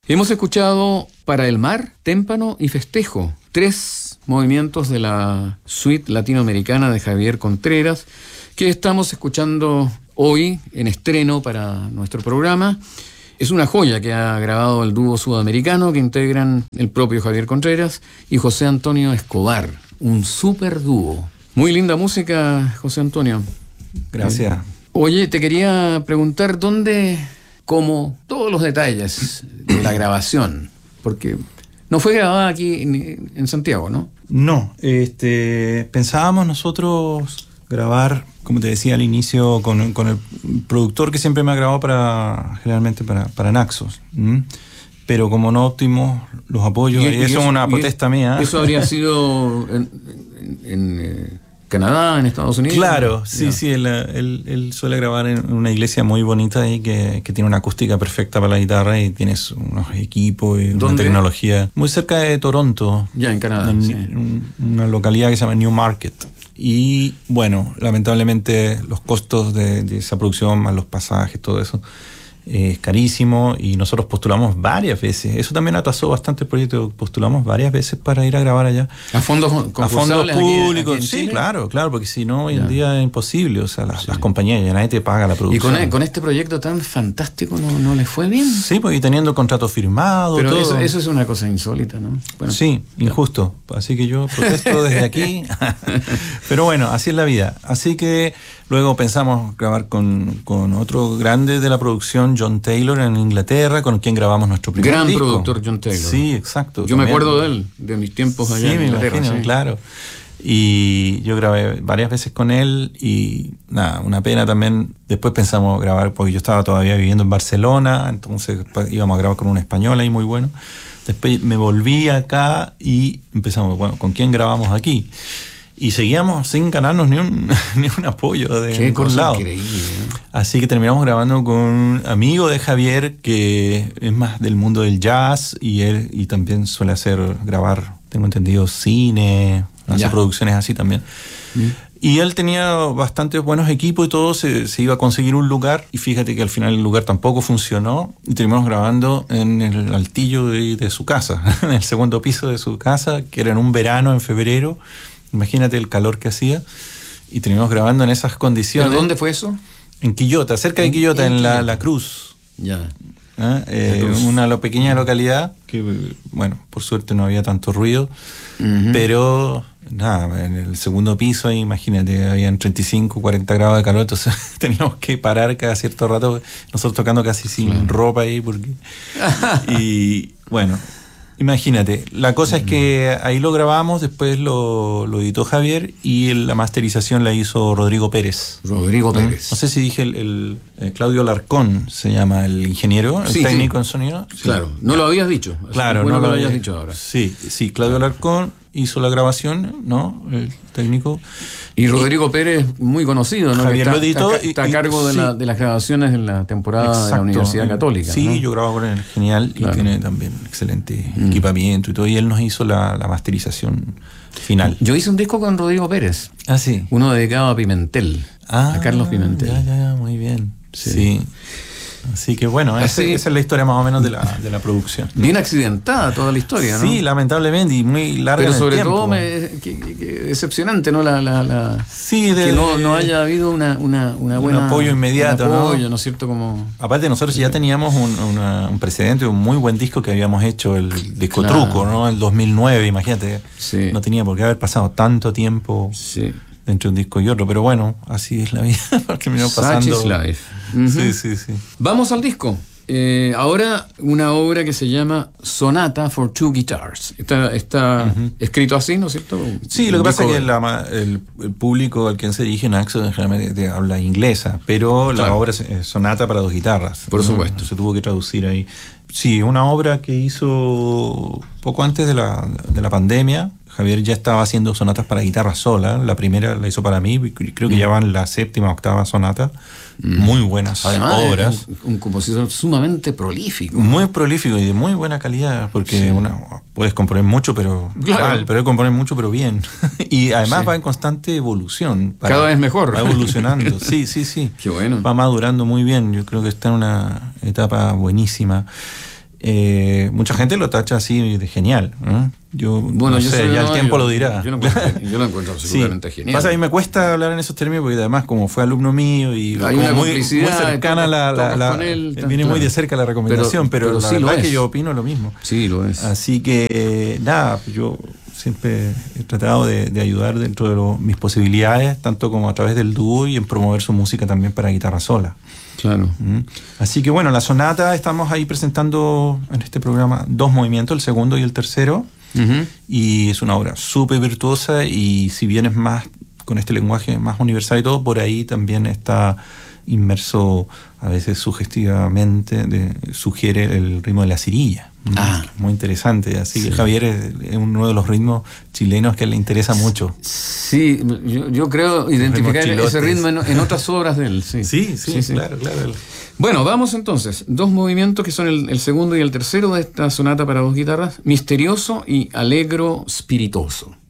Hemos escuchado Para el Mar, Témpano y Festejo, 3 movimientos de la suite latinoamericana de Javier Contreras, que estamos escuchando hoy en estreno para nuestro programa. Es una joya que ha grabado el dúo sudamericano que integran el propio Javier Contreras y José Antonio Escobar, un súper dúo. Muy linda música, José Antonio. Gracias. Oye, te quería preguntar dónde, como todos los detalles de la grabación, porque no fue grabada aquí en Santiago, ¿no? No, pensábamos nosotros grabar, como te decía al inicio, con el productor que siempre me ha grabado generalmente para Naxos. Pero como no obtuvimos los apoyos, y eso es una protesta mía. ¿Eso habría sido en Canadá, en Estados Unidos? Claro, sí, él suele grabar en una iglesia muy bonita ahí que tiene una acústica perfecta para la guitarra y tienes unos equipos y una tecnología. Muy cerca de Toronto. Ya, en Canadá. En una localidad que se llama Newmarket. Y bueno, lamentablemente los costos de esa producción, más los pasajes, todo eso, es carísimo y nosotros postulamos varias veces. Eso también atrasó bastante el proyecto. Postulamos varias veces para ir a grabar allá. ¿A fondos públicos? Aquí sí, claro, porque si no, hoy en día es imposible. O sea, las compañías, ya nadie te paga la producción. ¿Y con este proyecto tan fantástico no les fue bien? Sí, porque tenendo contrato firmado. Pero todo. Eso es una cosa insólita, ¿no? Bueno, sí, injusto. Así que yo protesto desde aquí. Pero bueno, así es la vida. Así que luego pensamos grabar con otro grande de la producción, John Taylor, en Inglaterra, con quien grabamos nuestro primer disco. Gran productor, John Taylor. Sí, exacto. Yo me acuerdo de él, de mis tiempos allá en Inglaterra. Me imagino, claro. Y yo grabé varias veces con él y nada, una pena también. Después pensamos grabar, porque yo estaba todavía viviendo en Barcelona, entonces íbamos a grabar con un español ahí muy bueno. Después me volví acá y empezamos, bueno, ¿con quién grabamos aquí? Y seguíamos sin ganarnos ni un apoyo de ningún lado. Increíble, ¿eh? Así que terminamos grabando con un amigo de Javier que es más del mundo del jazz y también suele grabar, tengo entendido, cine, hace producciones así también. Y él tenía bastantes buenos equipos y todo, se iba a conseguir un lugar y fíjate que al final el lugar tampoco funcionó y terminamos grabando en el altillo de su casa, en el segundo piso de su casa, que era en un verano, en febrero. Imagínate el calor que hacía y terminamos grabando en esas condiciones. ¿Pero dónde fue eso? En Quillota, cerca de Quillota, en La Cruz. Ya. Una pequeña localidad que, bueno, por suerte no había tanto ruido, pero nada, en el segundo piso, imagínate, habían 35, 40 grados de calor, entonces teníamos que parar cada cierto rato, nosotros tocando casi sin ropa ahí, y bueno, imagínate, la cosa es que ahí lo grabamos, después lo editó Javier y la masterización la hizo Rodrigo Pérez. Rodrigo Pérez. No sé si dije el Claudio Larcón se llama el ingeniero, el técnico en sonido. Sí. Claro, no lo habías dicho. Claro, bueno, no lo habías dicho ahora. Sí, Claudio Larcón hizo la grabación, ¿no? El técnico. Y Rodrigo Pérez, muy conocido, ¿no? Javier lo editó. Está a cargo de las grabaciones en la temporada de la Universidad Católica. Sí, ¿no? Yo grabo con él, genial, y tiene también excelente equipamiento y todo, y él nos hizo la masterización final. Yo hice un disco con Rodrigo Pérez. Ah, sí. Uno dedicado a Pimentel, a Carlos Pimentel. Ya, muy bien. Sí. Así que bueno, esa es la historia más o menos de la producción. Bien accidentada toda la historia, ¿no? Sí, lamentablemente, y muy larga. Pero sobre tiempo. todo que decepcionante, ¿no? Sí, que no haya habido una buena, un apoyo inmediato, un apoyo, ¿no es cierto? Como aparte nosotros ya teníamos un precedente, un muy buen disco que habíamos hecho, el disco Truco, ¿no? El 2009, imagínate. Sí. No tenía por qué haber pasado tanto tiempo. Sí. Entre un disco y otro, pero bueno, así es la vida. Terminó pasando. Such is life. Sí. Vamos al disco. Ahora una obra que se llama Sonata for Two Guitars. Está escrito así, ¿no es cierto? Sí, lo que pasa es que el público al que se dirige Naxos generalmente habla inglesa, pero la obra es Sonata para 2 guitarras. Por supuesto. Se tuvo que traducir ahí. Sí, una obra que hizo poco antes de la pandemia. Javier ya estaba haciendo sonatas para guitarra sola. La primera la hizo para mí, creo que ya van la 7ª o 8ª sonata. Muy buenas obras. Es un compositor sumamente prolífico. Muy prolífico y de muy buena calidad, porque puedes componer mucho, pero pero él compone mucho, pero bien. Y además va en constante evolución. Cada vez mejor. Va evolucionando. Sí. Qué bueno. Va madurando muy bien. Yo creo que está en una etapa buenísima. mucha gente lo tacha así de genial. Yo no sé, ya el tiempo lo dirá. Yo lo encuentro absolutamente genial. Pasa, a mí me cuesta hablar en esos términos porque además como fue alumno mío y hay una muy cercana viene muy de cerca la recomendación, pero la verdad es que yo opino lo mismo. Sí, lo es. Así que nada, yo siempre he tratado de ayudar dentro de mis posibilidades, tanto como a través del dúo y en promover su música también para guitarra sola. Claro. Así que bueno, la sonata estamos ahí presentando en este programa 2 movimientos, el segundo y el tercero. Y es una obra súper virtuosa, y si bien es más con este lenguaje más universal y todo, por ahí también está inmerso a veces sugestivamente, sugiere el ritmo de la cirilla. Muy interesante. Así que Javier es uno de los ritmos chilenos que le interesa mucho. Sí, yo creo identificar ese ritmo en otras obras de él. Sí, claro. Bueno, vamos entonces. 2 movimientos que son el segundo y el tercero de esta sonata para 2 guitarras: misterioso y allegro spiritoso.